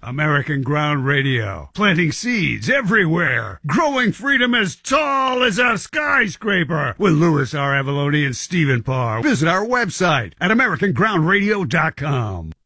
American Ground Radio. Planting seeds everywhere. Growing freedom as tall as a skyscraper. With Louis R. Avalone and Stephen Parr. Visit our website at AmericanGroundRadio.com.